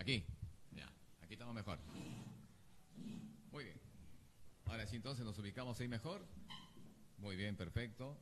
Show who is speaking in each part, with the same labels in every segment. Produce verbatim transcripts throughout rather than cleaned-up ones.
Speaker 1: Aquí, ya, aquí estamos mejor. Muy bien. Ahora sí, entonces nos ubicamos ahí mejor. Muy bien, perfecto.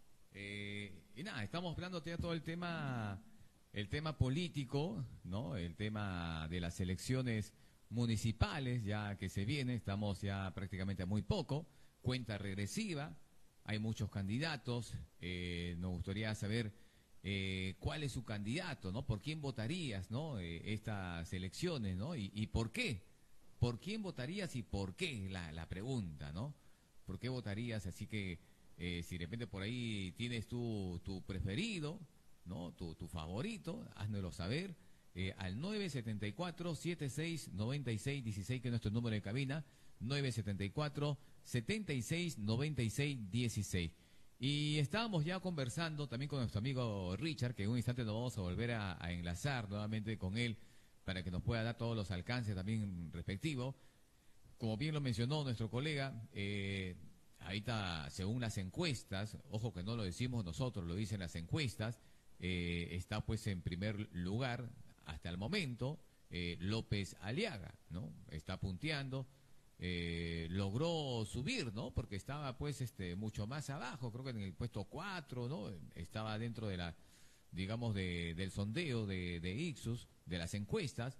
Speaker 1: Eh, y nada, estamos hablando ya todo el tema, el tema político, ¿no? El tema de las elecciones municipales, ya que se viene, estamos ya prácticamente a muy poco, cuenta regresiva, hay muchos candidatos, eh, nos gustaría saber eh, cuál es su candidato, ¿no? ¿Por quién votarías, ¿no? Eh, estas elecciones, ¿no? Y, y por qué. ¿Por quién votarías y por qué? La, la pregunta, ¿no? ¿Por qué votarías? Así que eh, si de repente por ahí tienes tu, tu preferido, ¿no? Tu, tu favorito, házmelo saber. Eh, al nueve siete cuatro, siete seis, nueve seis uno seis, que es nuestro número de cabina, nueve siete cuatro, siete seis, nueve seis uno seis. Y estábamos ya conversando también con nuestro amigo Richard, que en un instante nos vamos a volver a, a enlazar nuevamente con él para que nos pueda dar todos los alcances también respectivos. Como bien lo mencionó nuestro colega, eh, ahorita según las encuestas, ojo que no lo decimos nosotros, lo dicen las encuestas, eh, está pues en primer lugar hasta el momento eh, López Aliaga, ¿no? Está punteando. Eh, logró subir, ¿no? Porque estaba pues este mucho más abajo, creo que en el puesto cuatro, ¿no? Estaba dentro de la, digamos, de, del sondeo de, de Ixus, de las encuestas,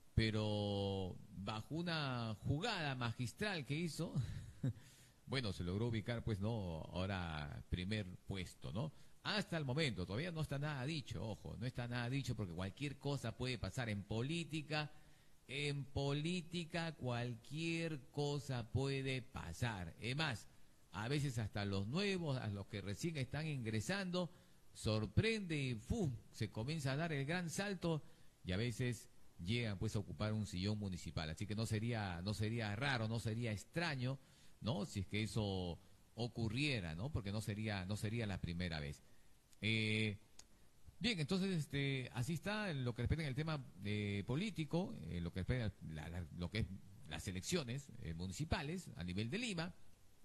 Speaker 1: pero bajo una jugada magistral que hizo, bueno, se logró ubicar pues, ¿no? Ahora primer puesto, ¿no? Hasta el momento, todavía no está nada dicho, ojo, no está nada dicho porque cualquier cosa puede pasar en política. En política cualquier cosa puede pasar. Es más, a veces hasta los nuevos, a los que recién están ingresando, sorprende y ¡fum! Se comienza a dar el gran salto y a veces llegan pues a ocupar un sillón municipal. Así que no sería, no sería raro, no sería extraño, ¿no? Si es que eso ocurriera, ¿no? Porque no sería, no sería la primera vez. Eh, Bien, entonces, este, así está en lo que respecta en el tema eh, político, eh, lo que respecta la, la, lo que es las elecciones eh, municipales a nivel de Lima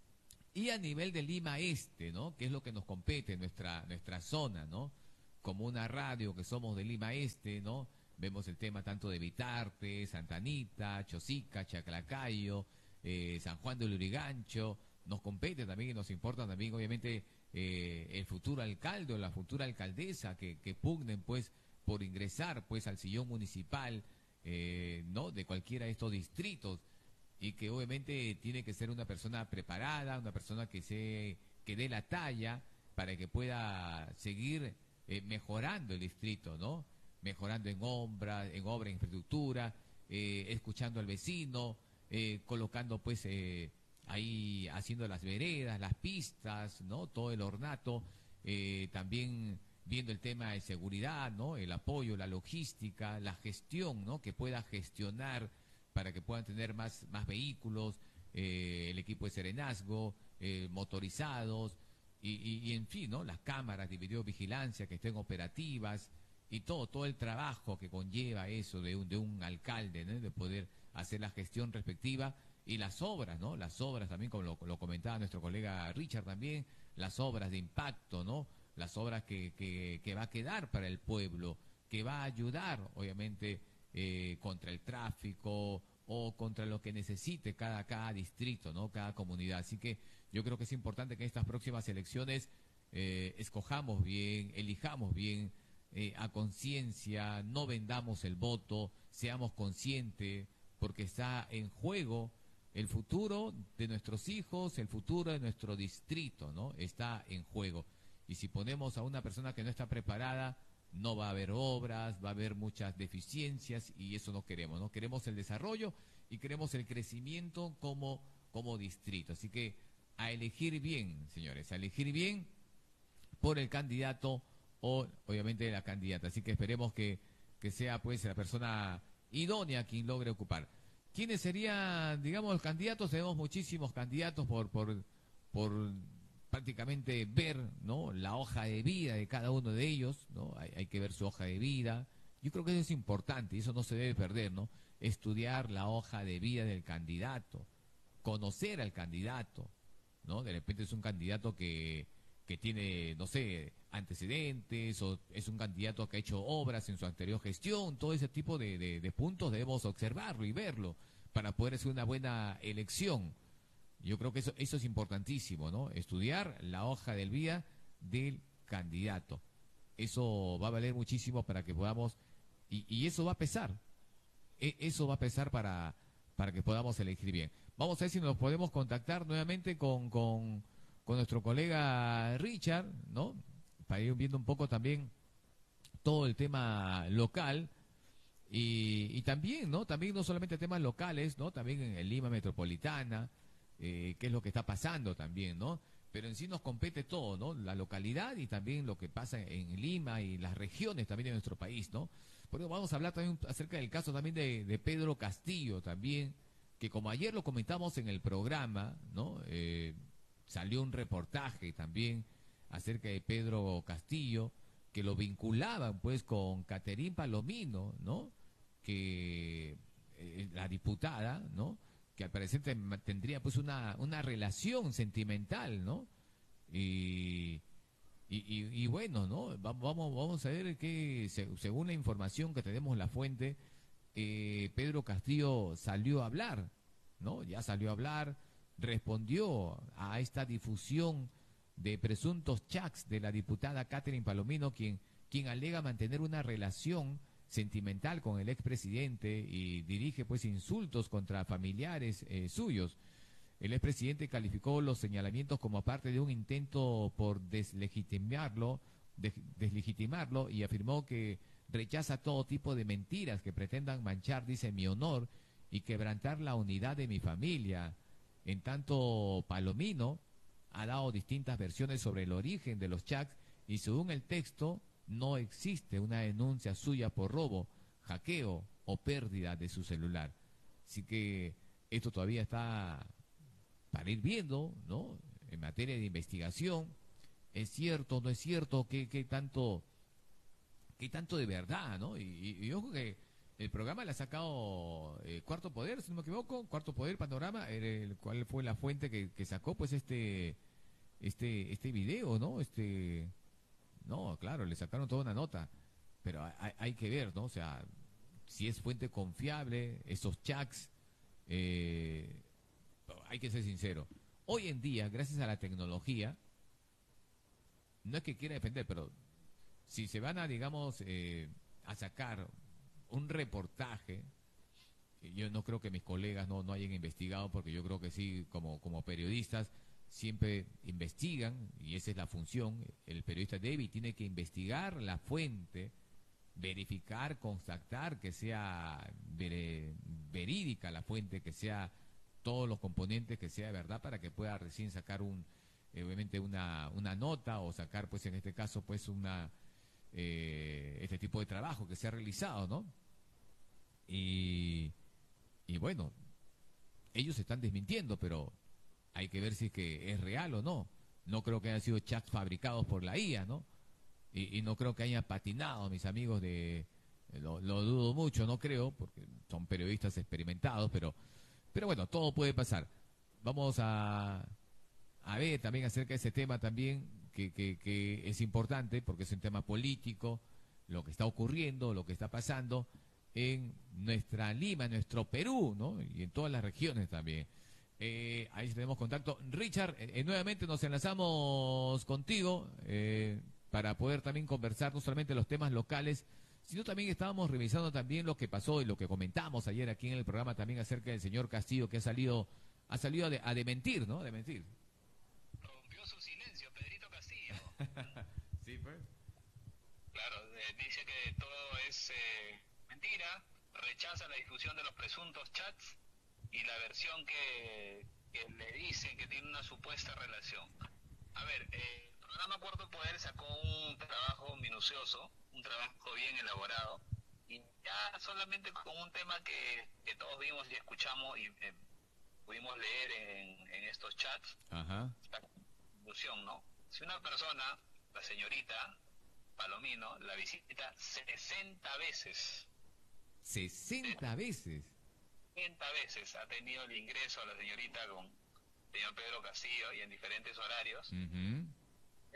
Speaker 1: y a nivel de Lima Este, ¿no? Que es lo que nos compete, nuestra nuestra zona, ¿no? Como una radio que somos de Lima Este, ¿no? Vemos el tema tanto de Vitarte, Santa Anita, Chosica, Chaclacayo, eh, San Juan de Lurigancho. Nos compete también y nos importa también, obviamente, eh, el futuro alcalde o la futura alcaldesa que, que pugnen, pues, por ingresar, pues, al sillón municipal, eh, ¿no? De cualquiera de estos distritos y que obviamente tiene que ser una persona preparada, una persona que se que dé la talla para que pueda seguir eh, mejorando el distrito, ¿no? Mejorando en obra, en obra, en infraestructura, eh, escuchando al vecino, eh, colocando pues eh, ahí haciendo las veredas, las pistas, ¿no? Todo el ornato, eh, también viendo el tema de seguridad, ¿no? El apoyo, la logística, la gestión, ¿no? Que pueda gestionar para que puedan tener más, más vehículos, eh, el equipo de serenazgo, eh, motorizados, y, y, y en fin, ¿no? Las cámaras de videovigilancia que estén operativas, y todo, todo el trabajo que conlleva eso de un, de un alcalde, ¿no? De poder hacer la gestión respectiva, y las obras, ¿no? Las obras también, como lo, lo comentaba nuestro colega Richard también, las obras de impacto, ¿no? Las obras que, que, que va a quedar para el pueblo, que va a ayudar, obviamente, eh, contra el tráfico o contra lo que necesite cada, cada distrito, ¿no? Cada comunidad. Así que yo creo que es importante que en estas próximas elecciones eh, escojamos bien, elijamos bien, eh, a conciencia, no vendamos el voto, seamos conscientes, porque está en juego el futuro de nuestros hijos, el futuro de nuestro distrito, ¿no? Está en juego. Y si ponemos a una persona que no está preparada, no va a haber obras, va a haber muchas deficiencias y eso no queremos, ¿no? Queremos el desarrollo y queremos el crecimiento como, como distrito. Así que a elegir bien, señores, a elegir bien por el candidato o obviamente la candidata. Así que esperemos que, que sea pues la persona idónea quien logre ocupar. ¿Quiénes serían, digamos, los candidatos? Tenemos muchísimos candidatos por, por, por prácticamente ver, ¿no? La hoja de vida de cada uno de ellos, ¿no? Hay, hay que ver su hoja de vida. Yo creo que eso es importante y eso no se debe perder, ¿no? Estudiar la hoja de vida del candidato, conocer al candidato, ¿no? De repente es un candidato que, que tiene, no sé, antecedentes, o es un candidato que ha hecho obras en su anterior gestión. Todo ese tipo de, de, de puntos debemos observarlo y verlo para poder hacer una buena elección. Yo creo que eso, eso es importantísimo, ¿no? Estudiar la hoja del vida del candidato. Eso va a valer muchísimo para que podamos, y, y eso va a pesar, e, eso va a pesar para, para que podamos elegir bien. Vamos a ver si nos podemos contactar nuevamente con, con, con nuestro colega Richard, ¿no? Para ir viendo un poco también todo el tema local. Y, y también, ¿no? También no solamente temas locales, ¿no? También en Lima Metropolitana, eh, qué es lo que está pasando también, ¿no? Pero en sí nos compete todo, ¿no? La localidad y también lo que pasa en Lima y las regiones también de nuestro país, ¿no? Por eso vamos a hablar también acerca del caso también de, de Pedro Castillo también, que como ayer lo comentamos en el programa, ¿no? Eh, salió un reportaje también acerca de Pedro Castillo, que lo vinculaban pues con Caterín Palomino, ¿no? Que eh, la diputada, ¿no? Que al parecer ten, tendría pues una, una relación sentimental, ¿no? Y, y, y, y bueno, ¿no? Vamos, vamos a ver que se, según la información que tenemos la fuente, eh, Pedro Castillo salió a hablar, ¿no? Ya salió a hablar, respondió a esta difusión de presuntos chats de la diputada Catherine Palomino, quien, quien alega mantener una relación sentimental con el expresidente y dirige pues insultos contra familiares eh, suyos. El expresidente calificó los señalamientos como parte de un intento por deslegitimarlo, de, deslegitimarlo y afirmó que rechaza todo tipo de mentiras que pretendan manchar, dice, mi honor y quebrantar la unidad de mi familia. En tanto, Palomino ha dado distintas versiones sobre el origen de los chats y según el texto no existe una denuncia suya por robo, hackeo o pérdida de su celular. Así que esto todavía está para ir viendo, ¿no? En materia de investigación, ¿es cierto, no es cierto? ¿Qué, qué tanto, qué tanto de verdad, ¿no? Y, y, y ojo que el programa le ha sacado eh, Cuarto Poder, si no me equivoco, Cuarto Poder Panorama, el, el cual fue la fuente que, que sacó pues este, este, este video, ¿no? Este, no, claro, le sacaron toda una nota, pero hay, hay que ver, ¿no? O sea, si es fuente confiable, esos chats, eh, hay que ser sincero. Hoy en día, gracias a la tecnología, no es que quiera defender, pero si se van a, digamos, eh, a sacar un reportaje, yo no creo que mis colegas no, no hayan investigado, porque yo creo que sí, como, como periodistas, siempre investigan, y esa es la función. El periodista debe tiene que investigar la fuente, verificar, constatar que sea ver, verídica la fuente, que sea todos los componentes, que sea verdad, para que pueda recién sacar un, eh, obviamente una, una nota, o sacar pues en este caso pues una eh, este tipo de trabajo que se ha realizado, ¿no? Y, y bueno, ellos se están desmintiendo, pero hay que ver si es que es real o no. No creo que hayan sido chats fabricados por la I A, ¿no? Y, y no creo que hayan patinado, mis amigos de... Lo, lo dudo mucho, no creo, porque son periodistas experimentados, pero, pero bueno, todo puede pasar. Vamos a, a ver también acerca de ese tema también, que, que, que es importante, porque es un tema político, lo que está ocurriendo, lo que está pasando en nuestra Lima, en nuestro Perú, ¿no? Y en todas las regiones también. Eh, ahí tenemos contacto. Richard, eh, nuevamente nos enlazamos contigo eh, para poder también conversar no solamente los temas locales, sino también estábamos revisando también lo que pasó y lo que comentamos ayer aquí en el programa también acerca del señor Castillo, que ha salido ha salido a, de, a dementir, ¿no? A dementir.
Speaker 2: Rompió su silencio, Pedrito Castillo.
Speaker 1: Sí, pues.
Speaker 2: Claro, eh, dice que todo es eh, mentira, rechaza la difusión de los presuntos chats y la versión que, que le dicen que tiene una supuesta relación. A ver, eh, el programa Cuarto Poder sacó un trabajo minucioso, un trabajo bien elaborado, y ya solamente con un tema que, que todos vimos y escuchamos y eh, pudimos leer en, en estos chats,
Speaker 1: Ajá.
Speaker 2: la conclusión, ¿no? Si una persona, la señorita Palomino, la visita sesenta veces.
Speaker 1: sesenta veces.
Speaker 2: sesenta veces ha tenido el ingreso a la señorita con el señor Pedro Castillo y en diferentes horarios.
Speaker 1: Uh-huh.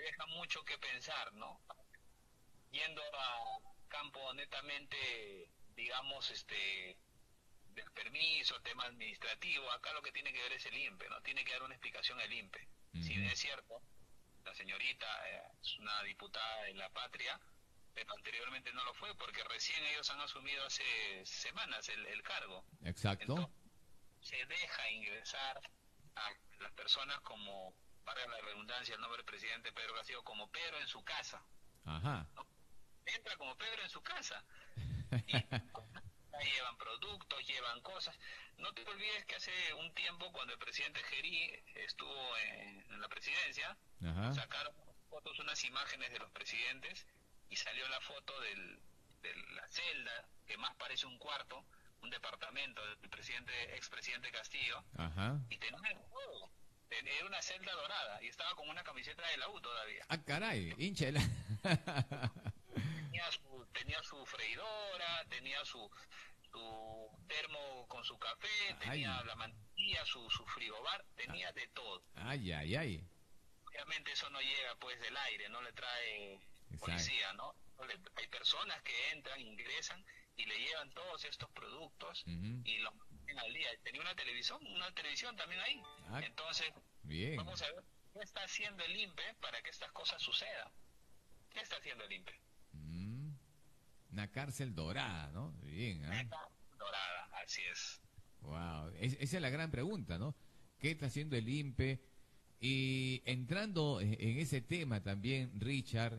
Speaker 2: deja mucho que pensar, ¿no? Yendo a campo netamente, digamos, este del permiso, tema administrativo, acá lo que tiene que ver es el INPE, ¿no? Tiene que dar una explicación el INPE. Uh-huh. Si bien es cierto, la señorita eh, es una diputada de la patria, pero anteriormente no lo fue porque recién ellos han asumido hace semanas el, el cargo.
Speaker 1: Exacto.
Speaker 2: Entonces, se deja ingresar a las personas como, para la redundancia, el nombre del presidente Pedro Castillo, como Pedro en su casa.
Speaker 1: Ajá.
Speaker 2: ¿No? Entra como Pedro en su casa. Y llevan productos, llevan cosas. No te olvides que hace un tiempo, cuando el presidente Gerí estuvo en, en la presidencia, Ajá. sacaron fotos, unas imágenes de los presidentes, y salió la foto del, de la celda, que más parece un cuarto, un departamento del presidente, expresidente Castillo,
Speaker 1: Ajá.
Speaker 2: y tenía todo. Era una celda dorada, y estaba con una camiseta de la U todavía.
Speaker 1: Ah, caray, hinchela.
Speaker 2: Tenía su, tenía su freidora, tenía su, su termo con su café, tenía ay. la mantilla, su, su frigobar, tenía ah. de todo.
Speaker 1: Ay, ay, ay.
Speaker 2: Obviamente eso no llega pues del aire, no le trae policía, ¿no? Hay personas que entran, ingresan y le llevan todos estos productos uh-huh. y los mantienen al día. Tenía una televisión, una televisión también ahí. Ah, entonces,
Speaker 1: bien.
Speaker 2: Vamos a ver qué está haciendo el INPE para que estas cosas sucedan. ¿Qué está haciendo el INPE?
Speaker 1: Mm, una cárcel dorada, ¿no? Bien, ¿eh?
Speaker 2: Dorada, así es.
Speaker 1: Wow, es, esa es la gran pregunta, ¿no? ¿Qué está haciendo el INPE? Y entrando en, en ese tema también, Richard,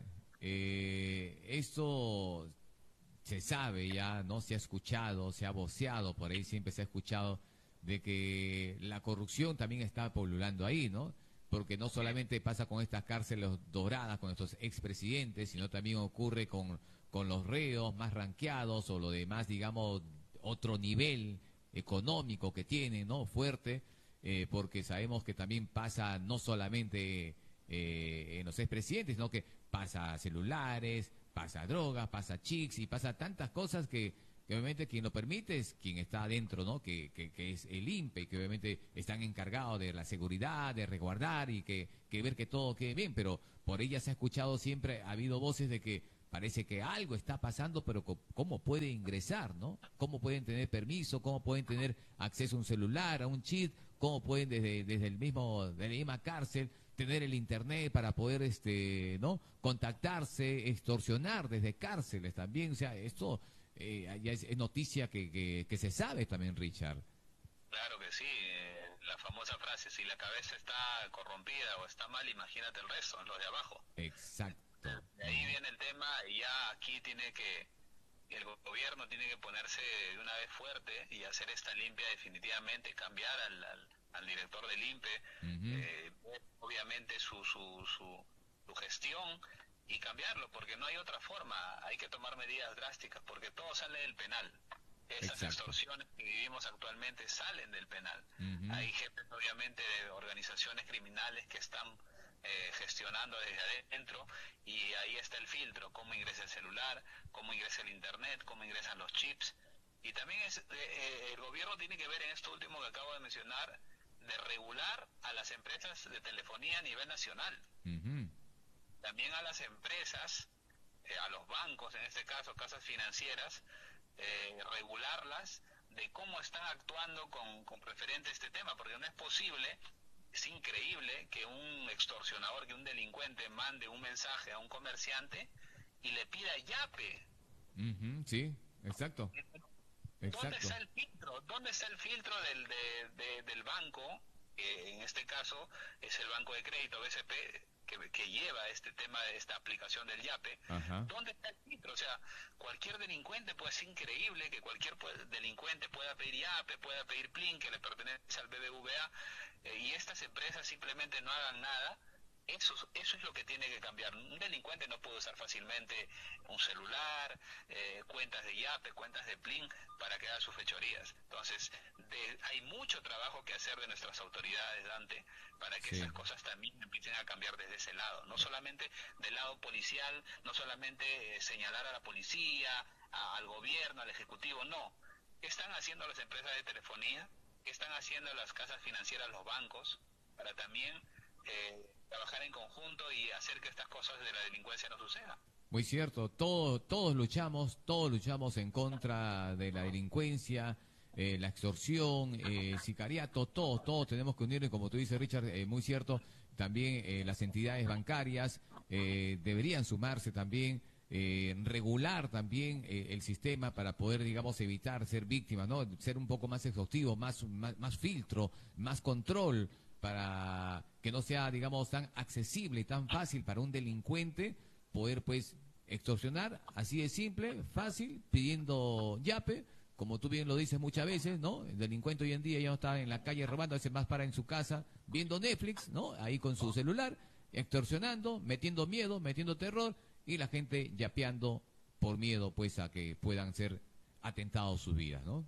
Speaker 1: eh, esto se sabe ya, ¿no? Se ha escuchado, se ha voceado, por ahí siempre se ha escuchado de que la corrupción también está pululando ahí, ¿no? Porque no solamente pasa con estas cárceles doradas, con estos expresidentes, sino también ocurre con, con los reos más ranqueados o lo demás, digamos, otro nivel económico que tienen, ¿no? Fuerte, eh, porque sabemos que también pasa no solamente eh, en los expresidentes, sino que pasa celulares, pasa drogas, pasa chicks y pasa tantas cosas que, que obviamente quien lo permite es quien está adentro, ¿no? Que, que, que es el INPE, que obviamente están encargados de la seguridad, de resguardar y que, que ver que todo quede bien, pero por ella se ha escuchado siempre, ha habido voces de que parece que algo está pasando, pero ¿cómo puede ingresar, no? ¿Cómo pueden tener permiso? ¿Cómo pueden tener acceso a un celular, a un chip? ¿Cómo pueden desde, desde el mismo, de la misma cárcel tener el internet para poder, este, ¿no? Contactarse, extorsionar desde cárceles también? O sea, esto eh, ya es, es noticia que, que, que se sabe también, Richard.
Speaker 2: Claro que sí, eh, la famosa frase, si la cabeza está corrompida o está mal, imagínate el resto, los de abajo.
Speaker 1: Exacto.
Speaker 2: De ahí viene el tema y ya aquí tiene que, el gobierno tiene que ponerse de una vez fuerte y hacer esta limpia definitivamente, cambiar al, al, al director del INPE, uh-huh. eh, obviamente su, su, su, su gestión y cambiarlo, porque no hay otra forma, hay que tomar medidas drásticas, porque todo sale del penal. Esas Exacto. extorsiones que vivimos actualmente salen del penal. Uh-huh. Hay jefes obviamente de organizaciones criminales que están Eh, gestionando desde adentro y ahí está el filtro, cómo ingresa el celular, cómo ingresa el internet, cómo ingresan los chips y también es, eh, el gobierno tiene que ver en esto último que acabo de mencionar de regular a las empresas de telefonía a nivel nacional. Uh-huh. También a las empresas, eh, a los bancos, en este caso casas financieras, eh, regularlas de cómo están actuando con, con referente a este tema, porque no es posible. Es increíble que un extorsionador, que un delincuente mande un mensaje a un comerciante y le pida yape.
Speaker 1: Uh-huh, sí, exacto. exacto.
Speaker 2: ¿Dónde está el filtro? ¿Dónde está el filtro del, de, de, del banco? Que en este caso es el banco de crédito B C P que, que lleva este tema de esta aplicación del yape. Uh-huh. ¿Dónde está el filtro? O sea, cualquier delincuente, pues es increíble que cualquier puede, delincuente pueda pedir yape, pueda pedir plin que le pertenece al B B V A. Y estas empresas simplemente no hagan nada. Eso, eso es lo que tiene que cambiar. Un delincuente no puede usar fácilmente un celular, eh, cuentas de yape, cuentas de plin para que haga sus fechorías. Entonces, de, hay mucho trabajo que hacer de nuestras autoridades, Dante, para que sí. esas cosas también empiecen a cambiar desde ese lado. No solamente del lado policial, no solamente eh, señalar a la policía, a, al gobierno, al ejecutivo, no. ¿Qué están haciendo las empresas de telefonía? ¿Qué están haciendo las casas financieras, los bancos, para también eh, trabajar en conjunto y hacer que estas cosas de la delincuencia no sucedan.
Speaker 1: Muy cierto, todos, todos luchamos, todos luchamos en contra de la delincuencia, eh, la extorsión, eh, el sicariato, todos, todos tenemos que unirnos, como tú dices, Richard, eh, muy cierto, también eh, las entidades bancarias eh, deberían sumarse también, eh, regular también eh, el sistema para poder, digamos, evitar ser víctimas, ¿no? Ser un poco más exhaustivo, más, más, más filtro, más control, para que no sea, digamos, tan accesible y tan fácil para un delincuente poder, pues, extorsionar, así de simple, fácil, pidiendo yape, como tú bien lo dices muchas veces, ¿no? El delincuente hoy en día ya no está en la calle robando, a veces más para en su casa, viendo Netflix, ¿no? Ahí con su celular, extorsionando, metiendo miedo, metiendo terror, y la gente yapeando por miedo, pues, a que puedan ser atentados sus vidas, ¿no?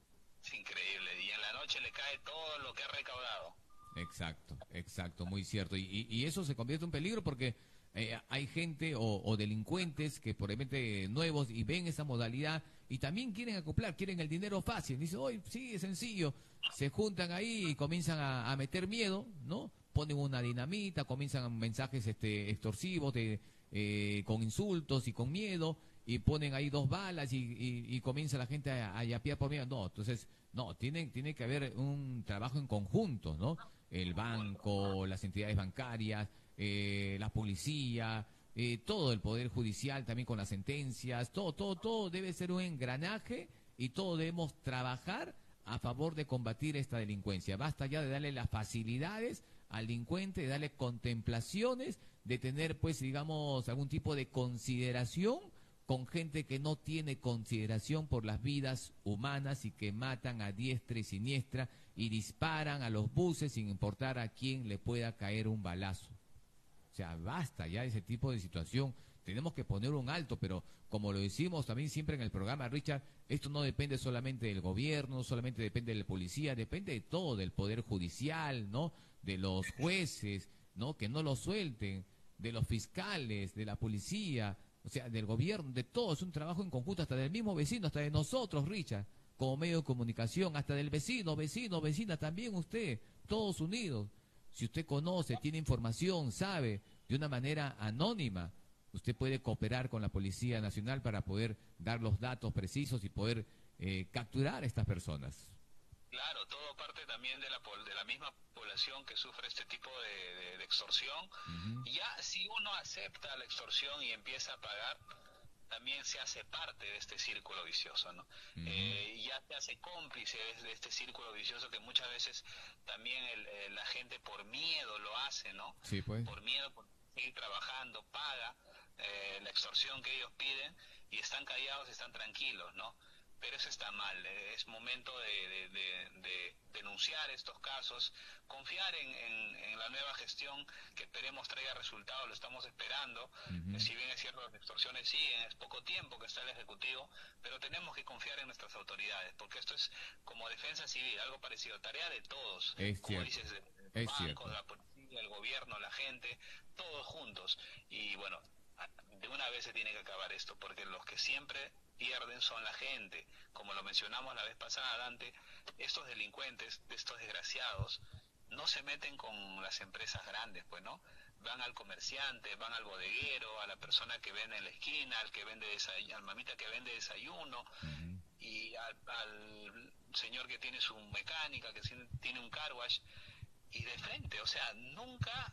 Speaker 2: Es increíble, y en la noche le cae todo lo que ha recaudado.
Speaker 1: Exacto, exacto, muy cierto, y, y, y eso se convierte en peligro porque Eh, hay gente o, o delincuentes que por ejemplo nuevos y ven esa modalidad y también quieren acoplar, quieren el dinero fácil. Dicen, hoy sí, es sencillo. Se juntan ahí y comienzan a, a meter miedo, ¿no? Ponen una dinamita, comienzan mensajes este, extorsivos de, eh, con insultos y con miedo y ponen ahí dos balas y, y, y comienza la gente a, a yapear por miedo. No, entonces, no, tiene, tiene que haber un trabajo en conjunto, ¿no? El banco, las entidades bancarias, Eh, la policía, eh, todo el poder judicial también con las sentencias, todo, todo, todo debe ser un engranaje y todos debemos trabajar a favor de combatir esta delincuencia. Basta ya de darle las facilidades al delincuente, de darle contemplaciones, de tener, pues, digamos, algún tipo de consideración con gente que no tiene consideración por las vidas humanas y que matan a diestra y siniestra y disparan a los buses sin importar a quién le pueda caer un balazo. O sea, basta ya de ese tipo de situación. Tenemos que poner un alto, pero como lo decimos también siempre en el programa, Richard, esto no depende solamente del gobierno, no solamente depende de la policía, depende de todo, del poder judicial, ¿no? De los jueces, ¿no? Que no lo suelten, de los fiscales, de la policía, o sea, del gobierno, de todo. Es un trabajo en conjunto, hasta del mismo vecino, hasta de nosotros, Richard, como medio de comunicación, hasta del vecino, vecino, vecina, también usted, todos unidos. Si usted conoce, tiene información, sabe, de una manera anónima, usted puede cooperar con la Policía Nacional para poder dar los datos precisos y poder eh, capturar a estas personas.
Speaker 2: Claro, todo parte también de la, de la misma población que sufre este tipo de, de, de extorsión. Uh-huh. Ya si uno acepta la extorsión y empieza a pagar, también se hace parte de este círculo vicioso, ¿no? Uh-huh. Eh, ya se hace cómplice de, de este círculo vicioso que muchas veces también el, el, la gente por miedo lo hace, ¿no?
Speaker 1: Sí, pues.
Speaker 2: Por miedo, por seguir trabajando, paga eh, la extorsión que ellos piden y están callados, están tranquilos, ¿no? Pero eso está mal, eh, es momento de, de, de, de denunciar estos casos, confiar en, en, en la nueva gestión que esperemos traiga resultados, lo estamos esperando, uh-huh. eh, si bien es cierto las extorsiones siguen, es poco tiempo que está el Ejecutivo, pero tenemos que confiar en nuestras autoridades, porque esto es como defensa civil, algo parecido, tarea de todos,
Speaker 1: es
Speaker 2: como
Speaker 1: cierto.
Speaker 2: dices, de,
Speaker 1: de
Speaker 2: es bancos,
Speaker 1: cierto.
Speaker 2: la policía, el gobierno, la gente, todos juntos, y bueno, de una vez se tiene que acabar esto, porque los que siempre pierden son la gente, como lo mencionamos la vez pasada, Dante, estos delincuentes, estos desgraciados, no se meten con las empresas grandes, pues, ¿no? Van al comerciante, van al bodeguero, a la persona que vende en la esquina, al que vende desayuno, al mamita que vende desayuno, uh-huh. y al, al señor que tiene su mecánica, que tiene un car wash, y de frente, o sea, nunca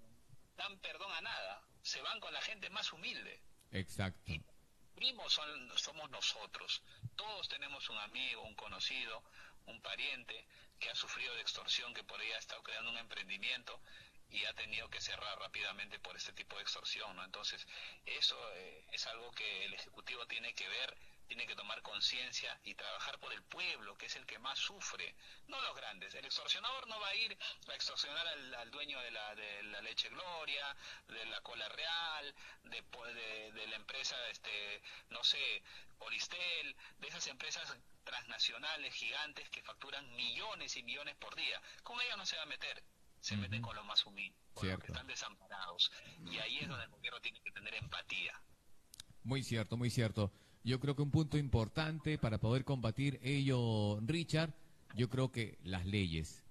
Speaker 2: dan perdón a nada, se van con la gente más humilde.
Speaker 1: Exacto.
Speaker 2: Y primos son, somos nosotros, todos tenemos un amigo, un conocido, un pariente que ha sufrido de extorsión, que por ahí ha estado creando un emprendimiento y ha tenido que cerrar rápidamente por este tipo de extorsión, ¿no? Entonces, eso eh, es algo que el Ejecutivo tiene que ver, tiene que tomar conciencia y trabajar por el pueblo, que es el que más sufre, no los grandes. El extorsionador no va a ir a extorsionar al, al dueño de la, de la leche Gloria, de la cola real, de, de, de la empresa, este, no sé, Oristel, de esas empresas transnacionales gigantes que facturan millones y millones por día. Con ellos no se va a meter, se uh-huh. meten con los más humildes, con los que están desamparados. Y ahí es donde el gobierno tiene que tener empatía.
Speaker 1: Muy cierto, muy cierto. Yo creo que un punto importante para poder combatir ello, Richard, yo creo que las leyes,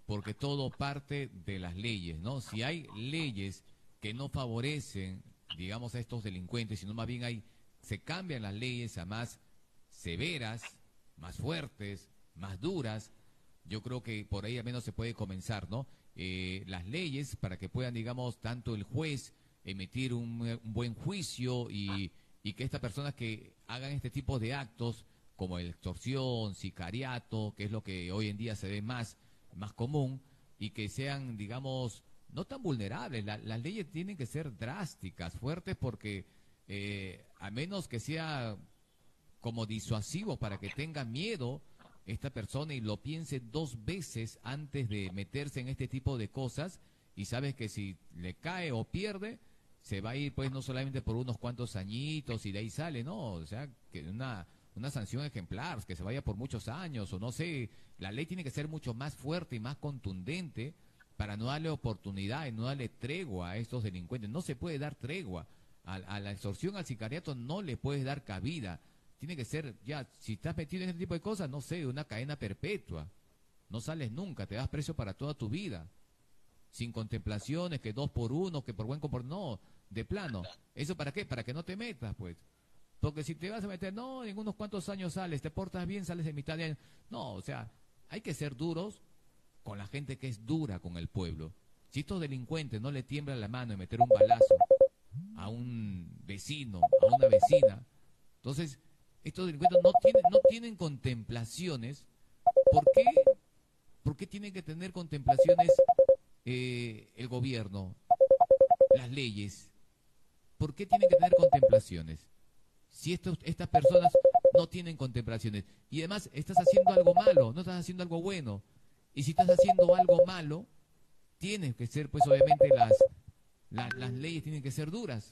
Speaker 1: porque todo parte de las leyes, ¿no? Si hay leyes que no favorecen, digamos, a estos delincuentes, sino más bien hay, se cambian las leyes a más severas, más fuertes, más duras, yo creo que por ahí al menos se puede comenzar, ¿no? Eh, las leyes para que puedan, digamos, tanto el juez emitir un, un buen juicio y, y que estas personas que hagan este tipo de actos, como extorsión, sicariato, que es lo que hoy en día se ve más, más común, y que sean, digamos, no tan vulnerables. La, las leyes tienen que ser drásticas, fuertes, porque eh, a menos que sea como disuasivo para que tenga miedo esta persona y lo piense dos veces antes de meterse en este tipo de cosas, y sabes que si le cae o pierde, se va a ir pues no solamente por unos cuantos añitos y de ahí sale, no, o sea, que una, una sanción ejemplar, que se vaya por muchos años, o no sé, la ley tiene que ser mucho más fuerte y más contundente para no darle oportunidad y no darle tregua a estos delincuentes. No se puede dar tregua, a, a la extorsión, al sicariato no le puedes dar cabida. Tiene que ser, ya, si estás metido en este tipo de cosas, no sé, una cadena perpetua. No sales nunca, te das precio para toda tu vida. Sin contemplaciones, que dos por uno, que por buen comportamiento, no, de plano. ¿Eso para qué? Para que no te metas, pues. Porque si te vas a meter, no, en unos cuantos años sales, te portas bien, sales en mitad de año. No, o sea, hay que ser duros con la gente que es dura con el pueblo. Si estos delincuentes no le tiemblan la mano en meter un balazo a un vecino, a una vecina, entonces estos delincuentes no tienen, no tienen contemplaciones. ¿Por qué? ¿Por qué tienen que tener contemplaciones eh, el gobierno, las leyes? ¿Por qué tienen que tener contemplaciones? Si estos, estas personas no tienen contemplaciones. Y además estás haciendo algo malo, no estás haciendo algo bueno. Y si estás haciendo algo malo, tienes que ser, pues obviamente las, la, las leyes tienen que ser duras.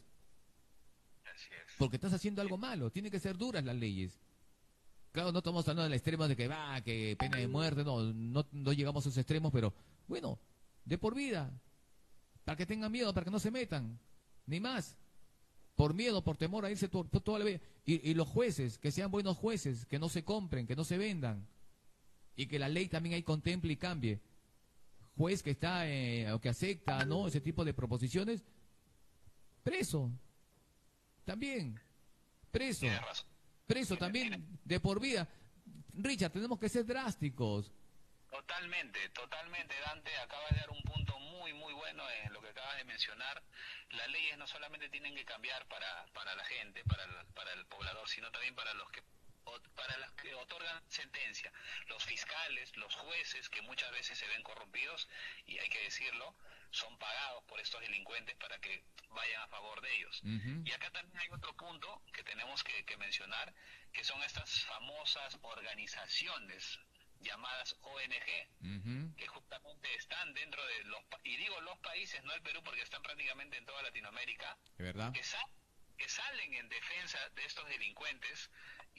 Speaker 1: Porque estás haciendo algo malo, tienen que ser duras las leyes. Claro, no estamos hablando del extremo de que va, que pena de muerte, no, no, no llegamos a esos extremos, pero bueno, de por vida, para que tengan miedo, para que no se metan, ni más. Por miedo, por temor a irse to to toda la vida. Y, y los jueces, que sean buenos jueces, que no se compren, que no se vendan. Y que la ley también ahí contemple y cambie. Juez que está, eh, o que acepta, ¿no?, ese tipo de proposiciones, preso. También, preso. Preso también, de por vida. Richard, tenemos que ser drásticos.
Speaker 2: Totalmente, totalmente, Dante, acabas de dar un punto muy, muy bueno en lo que acabas de mencionar. Las leyes no solamente tienen que cambiar para, para la gente, para el, para el poblador, sino también para los que para los que otorgan sentencia, los fiscales, los jueces, que muchas veces se ven corrompidos, y hay que decirlo, son pagados por estos delincuentes para que vayan a favor de ellos. Uh-huh. Y acá también hay otro punto que tenemos que, que mencionar, que son estas famosas organizaciones llamadas O N G, uh-huh, que justamente están dentro de los, y digo los países, no el Perú, porque están prácticamente en toda Latinoamérica,
Speaker 1: ¿verdad?,
Speaker 2: que, sa que salen en defensa de estos delincuentes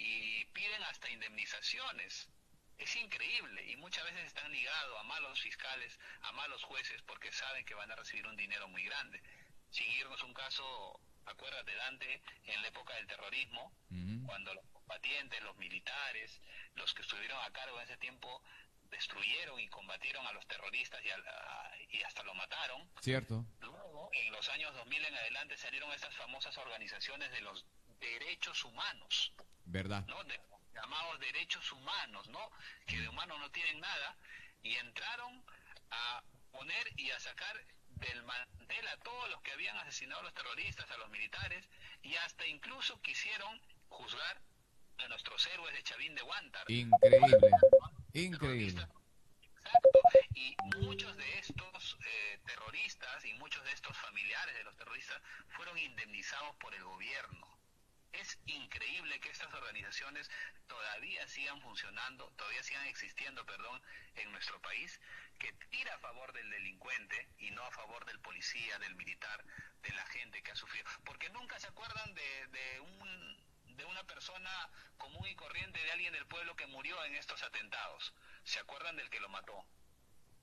Speaker 2: y piden hasta indemnizaciones. Es increíble, y muchas veces están ligados a malos fiscales, a malos jueces, porque saben que van a recibir un dinero muy grande. Sin irnos un caso, acuérdate, Dante, en la época del terrorismo, uh-huh, cuando los combatientes, los militares, los que estuvieron a cargo en ese tiempo, destruyeron y combatieron a los terroristas y, a la, y hasta lo mataron.
Speaker 1: Cierto.
Speaker 2: Luego, en los años dos mil en adelante, salieron estas famosas organizaciones de los derechos humanos.
Speaker 1: ¿Verdad?
Speaker 2: ¿No? De, llamados derechos humanos, ¿no? Que de humanos no tienen nada, y entraron a poner y a sacar del mantel a todos los que habían asesinado a los terroristas, a los militares, y hasta incluso quisieron juzgar a nuestros héroes de Chavín de Huántar.
Speaker 1: Increíble, increíble.
Speaker 2: Exacto, y muchos de estos eh, terroristas y muchos de estos familiares de los terroristas fueron indemnizados por el gobierno. Es increíble que estas organizaciones todavía sigan funcionando, todavía sigan existiendo, perdón, en nuestro país, que tira a favor del delincuente y no a favor del policía, del militar, de la gente que ha sufrido. Porque nunca se acuerdan de, de, un, de una persona común y corriente, de alguien del pueblo que murió en estos atentados. Se acuerdan del que lo mató.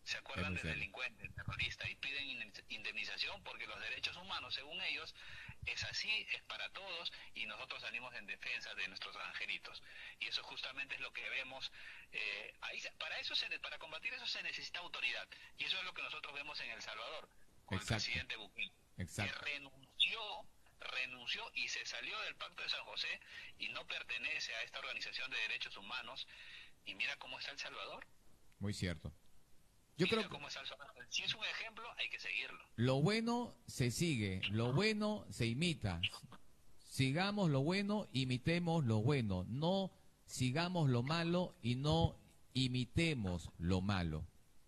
Speaker 2: se acuerdan del delincuente, terrorista, y piden indemnización porque los derechos humanos, según ellos, es así, es para todos, y nosotros salimos en defensa de nuestros angelitos. Y eso justamente es lo que vemos. Eh, ahí, para eso se, para combatir eso se necesita autoridad, y eso es lo que nosotros vemos en El Salvador, con Exacto. el presidente Bukele, Exacto. que renunció renunció y se salió del Pacto de San José y no pertenece a esta organización de derechos humanos, y mira cómo está El Salvador.
Speaker 1: Muy cierto. Yo
Speaker 2: Mira
Speaker 1: creo
Speaker 2: cómo está El Salvador. Si es un ejemplo, hay que seguirlo.
Speaker 1: Lo bueno se sigue, lo bueno se imita. Sigamos lo bueno, imitemos lo bueno. No sigamos lo malo y no imitemos lo malo.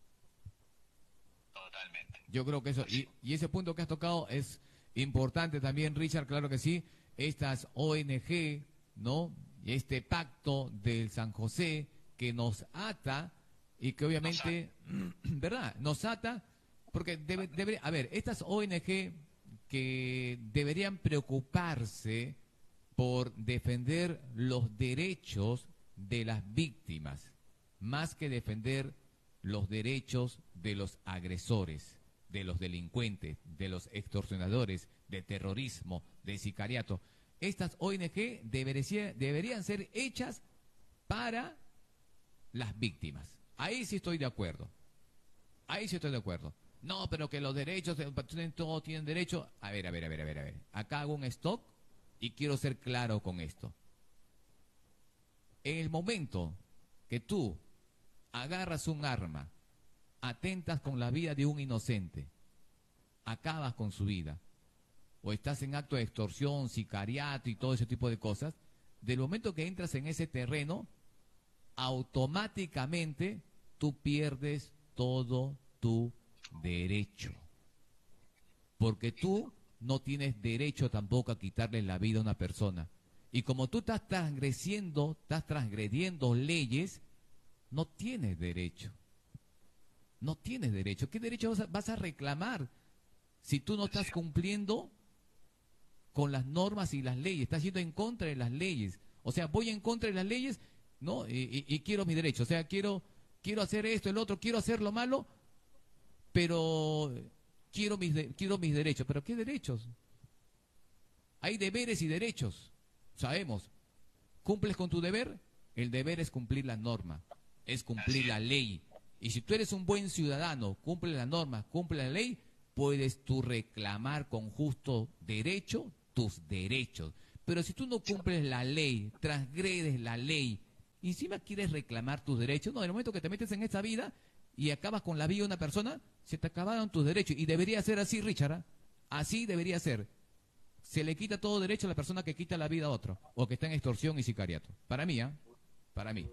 Speaker 2: Totalmente.
Speaker 1: Yo creo que eso, y, y ese punto que has tocado es importante también, Richard, claro que sí. Estas O N G, ¿no? Este pacto del San José que nos ata y que obviamente, nos ¿verdad? Nos ata, porque debe, debe, a ver, estas O N G que deberían preocuparse por defender los derechos de las víctimas, más que defender los derechos de los agresores, de los delincuentes, de los extorsionadores, de terrorismo, de sicariato. Estas O N G debería, deberían ser hechas para las víctimas. Ahí sí estoy de acuerdo. Ahí sí estoy de acuerdo. No, pero que los derechos, todos tienen derecho. A ver, a ver, a ver, a ver, a ver. Acá hago un stop y quiero ser claro con esto. En el momento que tú agarras un arma, atentas con la vida de un inocente, acabas con su vida, o estás en acto de extorsión, sicariato y todo ese tipo de cosas, del momento que entras en ese terreno, automáticamente tú pierdes todo tu derecho. Porque tú no tienes derecho tampoco a quitarle la vida a una persona. Y como tú estás transgrediendo, estás transgrediendo leyes, no tienes derecho. No tienes derecho. ¿Qué derecho vas a, vas a reclamar si tú no estás cumpliendo con las normas y las leyes? Estás yendo en contra de las leyes. O sea, voy en contra de las leyes, ¿no? Y, y, y quiero mi derecho. O sea, quiero, quiero hacer esto, el otro, quiero hacer lo malo, pero quiero mis, de, quiero mis derechos. ¿Pero qué derechos? Hay deberes y derechos. Sabemos. ¿Cumples con tu deber? El deber es cumplir la norma, es cumplir la ley. Y si tú eres un buen ciudadano, cumple la norma, cumple la ley, puedes tú reclamar con justo derecho tus derechos. Pero si tú no cumples la ley, transgredes la ley, y encima quieres reclamar tus derechos, no, en el momento que te metes en esta vida y acabas con la vida de una persona, se te acabaron tus derechos. Y debería ser así, Richard, ¿eh? Así debería ser. Se le quita todo derecho a la persona que quita la vida a otro, o que está en extorsión y sicariato. Para mí, ¿ah? ¿eh? Para mí.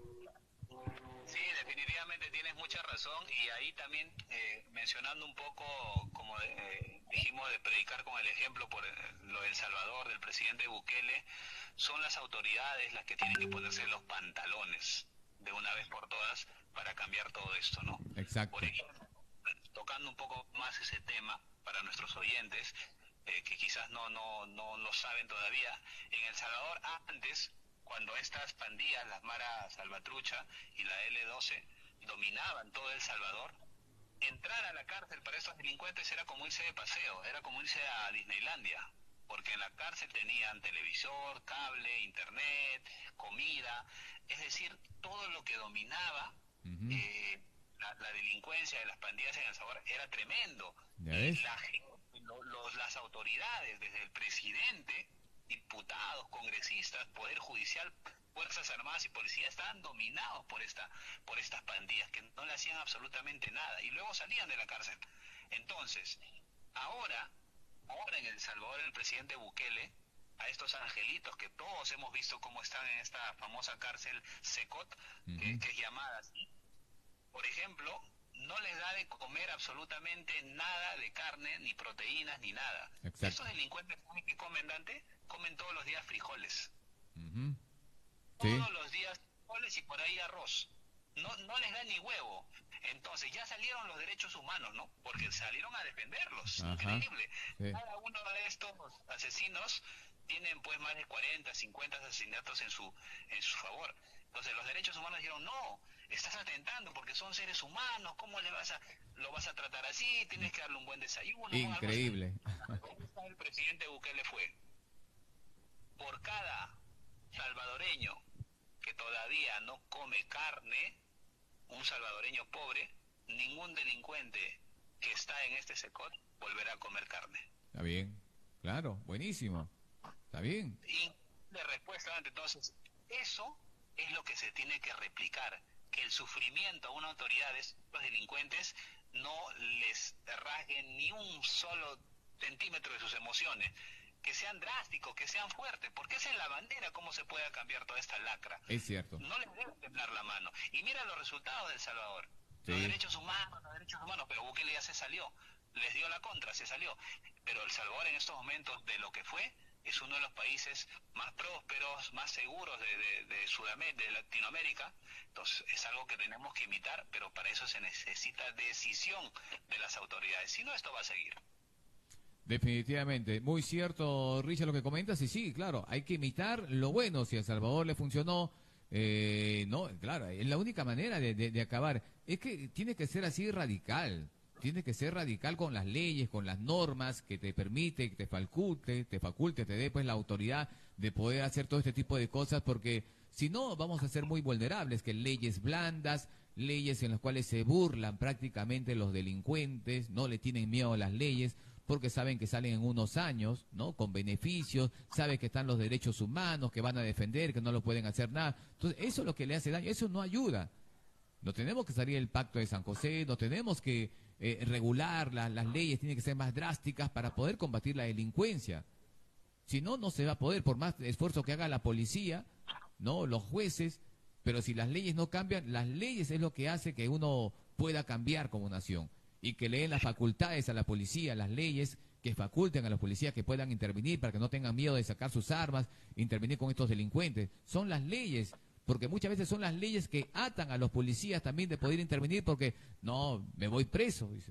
Speaker 2: Sí, definitivamente tienes mucha razón, y ahí también eh, mencionando un poco, como de, eh, dijimos, de predicar con el ejemplo por el, lo del Salvador, del presidente Bukele, son las autoridades las que tienen que ponerse los pantalones de una vez por todas para cambiar todo esto, ¿no?
Speaker 1: Exacto.
Speaker 2: Por ejemplo, tocando un poco más ese tema para nuestros oyentes, eh, que quizás no, no, no lo saben todavía, en El Salvador antes, cuando estas pandillas, las Mara Salvatrucha y la L doce, dominaban todo El Salvador, entrar a la cárcel para estos delincuentes era como irse de paseo, era como irse a Disneylandia, porque en la cárcel tenían televisor, cable, internet, comida, es decir, todo lo que dominaba uh-huh. eh, la, la delincuencia de las pandillas en El Salvador era tremendo. Y la, lo, los, las autoridades, desde el presidente, diputados, congresistas, poder judicial, fuerzas armadas y policía, estaban dominados por esta por estas pandillas que no le hacían absolutamente nada y luego salían de la cárcel. Entonces, ahora, ahora en El Salvador, el presidente Bukele, a estos angelitos que todos hemos visto cómo están en esta famosa cárcel Secot, uh-huh. que, que es llamada así, por ejemplo, no les da de comer absolutamente nada de carne, ni proteínas, ni nada. Exacto. Estos delincuentes que comen, Dante, comen todos los días frijoles. Uh-huh. Sí. Todos los días frijoles y por ahí arroz. No, no les da ni huevo. Entonces ya salieron los derechos humanos, ¿no? Porque salieron a defenderlos. Ajá. Increíble. Sí. Cada uno de estos asesinos tienen pues más de cuarenta, cincuenta asesinatos en su en su favor. Entonces los derechos humanos dijeron, no, estás atentando porque son seres humanos, ¿cómo le vas a, lo vas a tratar así? Tienes que darle un buen desayuno.
Speaker 1: Increíble.
Speaker 2: El presidente Bukele fue, por cada salvadoreño que todavía no come carne, un salvadoreño pobre, ningún delincuente que está en este sector volverá a comer carne.
Speaker 1: Está bien, claro, buenísimo, está bien.
Speaker 2: Y de respuesta, entonces, eso es lo que se tiene que replicar, que el sufrimiento a una autoridad de estos delincuentes no les rasguen ni un solo centímetro de sus emociones, que sean drásticos, que sean fuertes, porque esa es la bandera, cómo se puede cambiar toda esta lacra.
Speaker 1: Es cierto.
Speaker 2: No les debe temblar la mano. Y mira los resultados de El Salvador.
Speaker 1: Sí.
Speaker 2: Los derechos humanos, los derechos humanos, pero Bukele ya se salió, les dio la contra, se salió. Pero El Salvador en estos momentos de lo que fue, es uno de los países más prósperos, más seguros de, de, de Sudamérica, de Latinoamérica. Entonces es algo que tenemos que imitar, pero para eso se necesita decisión de las autoridades. Si no, esto va a seguir.
Speaker 1: Definitivamente, muy cierto, Richard, lo que comentas, y sí, claro, hay que imitar lo bueno. Si a El Salvador le funcionó, eh, no, claro, es la única manera de, de, de acabar. Es que tiene que ser así radical. Tiene que ser radical con las leyes, con las normas que te permite, que te faculte, te faculte, te dé pues la autoridad de poder hacer todo este tipo de cosas, porque si no vamos a ser muy vulnerables, que leyes blandas, leyes en las cuales se burlan prácticamente los delincuentes, no le tienen miedo a las leyes, porque saben que salen en unos años, ¿no? Con beneficios, saben que están los derechos humanos, que van a defender, que no lo pueden hacer nada. Entonces, eso es lo que le hace daño, eso no ayuda. No tenemos que salir del Pacto de San José, no tenemos que eh, regular la, las leyes, tienen que ser más drásticas para poder combatir la delincuencia. Si no, no se va a poder, por más esfuerzo que haga la policía, no, los jueces, pero si las leyes no cambian, las leyes es lo que hace que uno pueda cambiar como nación y que le den las facultades a la policía, las leyes que faculten a los policías que puedan intervenir para que no tengan miedo de sacar sus armas, intervenir con estos delincuentes. Son las leyes. Porque muchas veces son las leyes que atan a los policías también de poder intervenir porque, no, me voy preso, dice.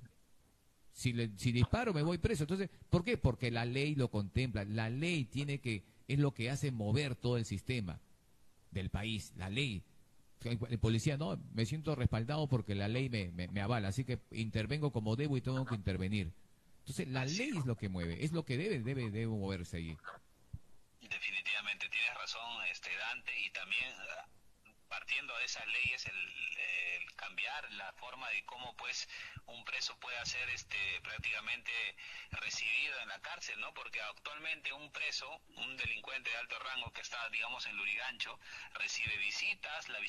Speaker 1: Si, le, si disparo me voy preso. Entonces, ¿por qué? Porque la ley lo contempla. La ley tiene que, es lo que hace mover todo el sistema del país, la ley. El policía, no, me siento respaldado porque la ley me, me, me avala, así que intervengo como debo y tengo que intervenir. Entonces, la ley es lo que mueve, es lo que debe, debe, debe moverse ahí.
Speaker 2: Definitivamente, tienes razón, este Dante, y también partiendo de esas leyes, el, el cambiar la forma de cómo pues un preso puede ser este prácticamente recibido en la cárcel, ¿no? Porque actualmente un preso, un delincuente de alto rango que está, digamos, en Lurigancho, recibe visitas, la visita